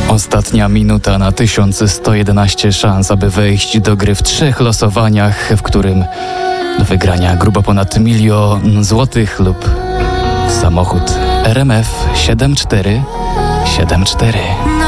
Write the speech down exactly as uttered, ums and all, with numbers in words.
Ostatnia minuta na tysiąc sto jedenaście szans, aby wejść do gry w trzech losowaniach, w którym do wygrania grubo ponad milion złotych lub samochód R M F siedem cztery siedem cztery.